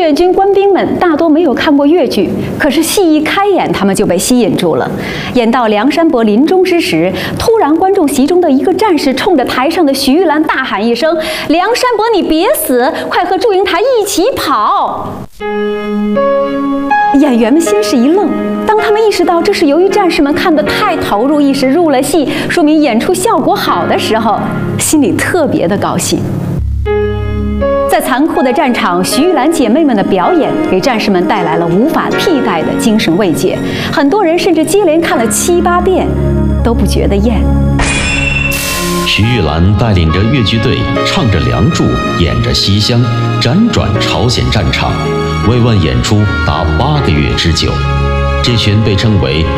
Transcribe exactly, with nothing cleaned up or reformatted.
院军官兵们大多没有看过越剧，可是戏一开演，他们就被吸引住了。演到梁山伯临终之时，突然观众席中的一个战士冲着台上的徐玉兰大喊一声：“梁山伯，你别死，快和祝英台一起跑！”演员们先是一愣，当他们意识到这是由于战士们看得太投入，一时入了戏，说明演出效果好的时候，心里特别的高兴。在残酷的战场，徐玉兰姐妹们的表演给战士们带来了无法替代的精神慰藉，很多人甚至接连看了七八遍，都不觉得厌。 徐玉兰带领着越剧队，唱着《梁祝》，演着《西厢》，辗转朝鲜战场，慰问演出达八个月之久。这群被称为